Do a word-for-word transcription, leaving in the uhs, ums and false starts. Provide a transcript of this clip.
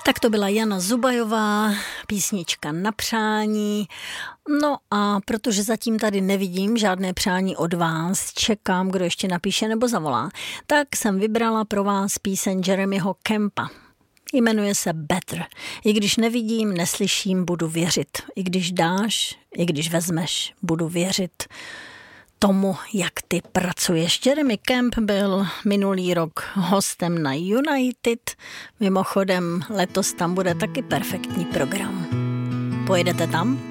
Tak to byla Jana Zubajová, písnička Na přání. No a protože zatím tady nevidím žádné přání od vás, čekám, kdo ještě napíše nebo zavolá, tak jsem vybrala pro vás píseň Jeremyho Campa. Jmenuje se Better. I když nevidím, neslyším, budu věřit. I když dáš, i když vezmeš, budu věřit tomu, jak ty pracuješ. Jeremy Camp byl minulý rok hostem na United. Mimochodem, letos tam bude taky perfektní program. Pojedete tam?